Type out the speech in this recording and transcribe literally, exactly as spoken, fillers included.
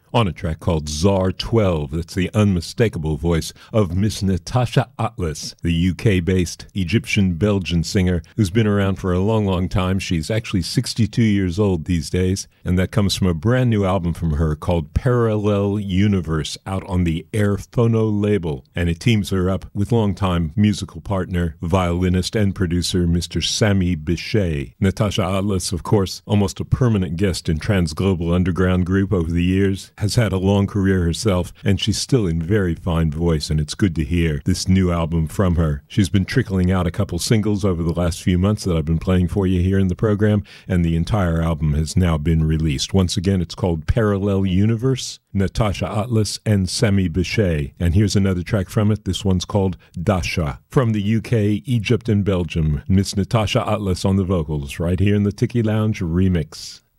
on a track called Czar twelve. That's the unmistakable voice of Miss Natasha Atlas, the U K-based Egyptian-Belgian singer who's been around for a long, long time. She's actually sixty-two years old these days, and that comes from a brand new album from her called Parallel Universe, out on the Airphono label, and it teams her up with longtime musical partner, violinist and producer Mister Sami Bichet. Natasha Atlas, of course, almost a permanent guest in Transglobal Underground Group over the years, has had a long career herself, and she's still in very fine voice, and it's good to hear this new album from her. She's been trickling out a couple singles over the last few months that I've been playing for you here in the program, and the entire album has now been released. Once again, it's called Parallel Universe, Natasha Atlas and Sami Bichet. And here's another track from it. This one's called Dasha. From the U K, Egypt, and Belgium, Miss Natasha Atlas on the vocals, right here in the Tiki Lounge remix.